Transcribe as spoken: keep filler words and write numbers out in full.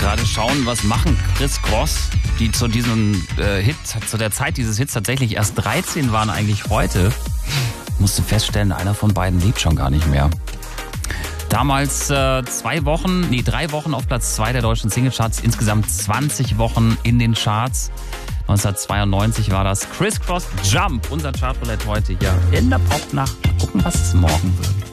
gerade schauen, was machen Criss Cross, die zu diesem äh, Hit, zu der Zeit dieses Hits tatsächlich erst dreizehn waren eigentlich heute. Musste feststellen, einer von beiden lebt schon gar nicht mehr. Damals äh, zwei Wochen, nee, drei Wochen auf Platz zwei der deutschen Singlecharts, insgesamt zwanzig Wochen in den Charts. neunzehnhundertzweiundneunzig war das Criss Cross Jump, unser Chartroulette heute hier in der Popnacht. Gucken, was es morgen wird.